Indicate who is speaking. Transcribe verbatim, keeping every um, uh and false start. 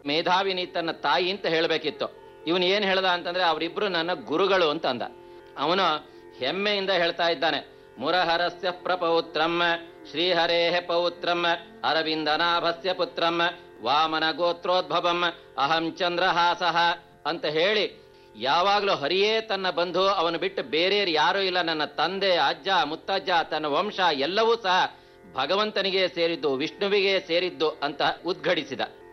Speaker 1: ಮೇಧಾವಿನಿ ತನ್ನ ತಾಯಿ ಅಂತ ಹೇಳಬೇಕಿತ್ತು. ಇವನು ಏನ್ ಹೇಳ್ದ ಅಂತಂದ್ರೆ ಅವರಿಬ್ರು ನನ್ನ ಗುರುಗಳು ಅಂತ ಅಂದ. ಅವನು ಹೆಮ್ಮೆಯಿಂದ ಹೇಳ್ತಾ ಇದ್ದಾನೆ, ಮುರಹರಸ್ಯ ಪ್ರಪೌತ್ರಂ ಶ್ರೀಹರೇಹ ಪೌತ್ರಂ ಅರವಿಂದನಾಭಸ್ಯ ಪುತ್ರಂ ವಾಮನ ಗೋತ್ರೋದ್ಭವಂ ಅಹಂ ಚಂದ್ರಹಾಸಃ ಅಂತ ಹೇಳಿ ಯಾವಾಗಲೂ ಹರಿಯೇ ತನ್ನ ಬಂಧು, ಅವನು ಬಿಟ್ಟು ಬೇರೆ ಯಾರೂ ಇಲ್ಲ, ನನ್ನ ತಂದೆ, ಅಜ್ಜ, ಮುತ್ತಜ್ಜ, ತನ್ನ ವಂಶ ಎಲ್ಲವೂ ಸಹ ಭಗವಂತನಿಗೆ ಸೇರಿದ್ದು, ವಿಷ್ಣುವಿಗೆ ಸೇರಿದ್ದು ಅಂತ ಉದ್ಘಾಟಿಸಿದ.